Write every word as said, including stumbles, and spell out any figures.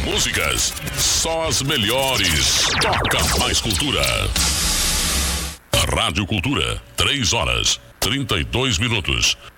músicas, só as melhores. Toca mais cultura. Rádio Cultura, três horas, trinta e dois minutos.